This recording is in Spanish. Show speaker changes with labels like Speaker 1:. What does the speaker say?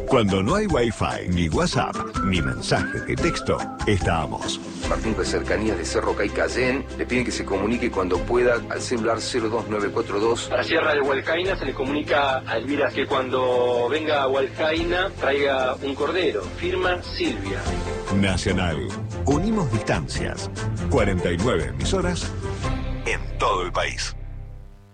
Speaker 1: Cuando no hay Wi-Fi, ni WhatsApp, ni mensajes de texto, estamos.
Speaker 2: Martín de Cercanías de Cerro Caicayén le piden que se comunique cuando pueda al celular 02942.
Speaker 3: A la Sierra de Hualcaina se le comunica a Elvira que cuando venga a Hualcaina traiga un cordero. Firma Silvia.
Speaker 1: Nacional. Unimos distancias. 49 emisoras en todo el país.